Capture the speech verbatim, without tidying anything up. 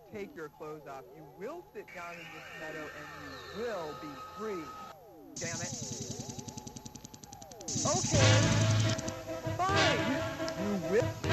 take your clothes off. You will sit down in this meadow and you will be free. Damn it. Okay. Fine. You will.